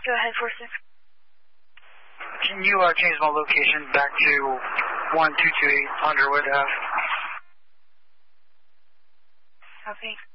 Go ahead, 4-6. Can you change my location back to 1228 Underwood Ave? Copy.